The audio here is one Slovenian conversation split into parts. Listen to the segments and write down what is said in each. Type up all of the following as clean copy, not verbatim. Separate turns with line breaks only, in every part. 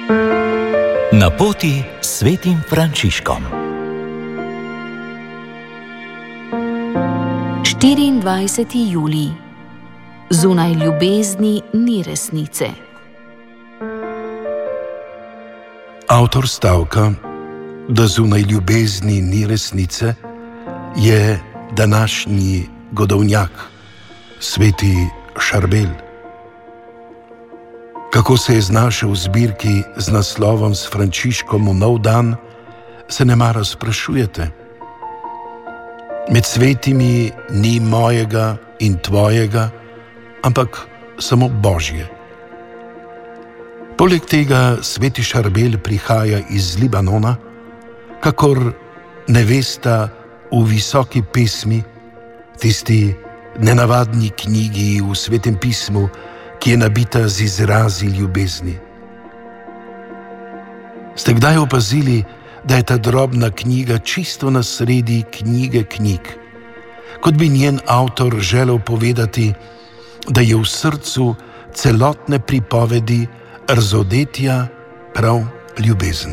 Na poti s svetim Frančiškom.
24. julij. Zunaj ljubezni ni resnice.
Avtor stavka, da zunaj ljubezni ni resnice, je današnji godovnjak, sveti Šarbel. Kako se je znašel v zbirki z naslovom S Frančiškom v nov dan, se nemara sprašujete. Med svetimi ni mojega in tvojega, ampak samo Božje. Poleg tega sveti Šarbel prihaja iz Libanona, kakor nevesta v visoki pesmi, tisti nenavadni knjigi v svetem pismu, ki je nabita z izrazi ljubezni. Ste kdaj opazili, da je ta drobna knjiga čisto na sredi knjige knjig, kot bi njen avtor želel povedati, da je v srcu celotne pripovedi razodetja prav ljubezen.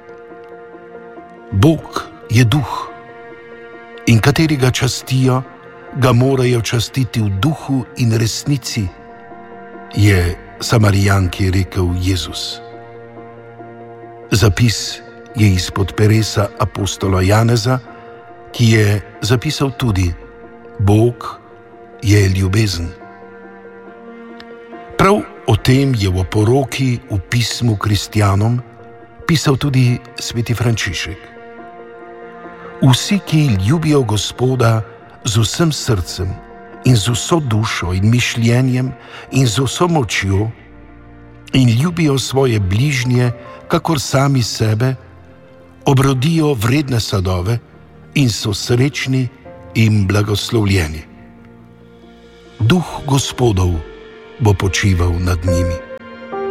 Bog je duh in kateri ga častijo, ga morajo častiti v duhu in resnici, je Samarijanki rekel Jezus. Zapis je izpod peresa apostola Janeza, ki je zapisal tudi: Bog je ljubezen. Prav o tem je v oporoki v pismu kristjanom pisal tudi sveti Frančišek. Vsi, ki ljubijo Gospoda z vsem srcem in z vso dušo in mišljenjem in z vso močjo in ljubijo svoje bližnje, kakor sami sebe, obrodijo vredne sadove in so srečni in blagoslovljeni. Duh Gospodov bo počival nad njimi.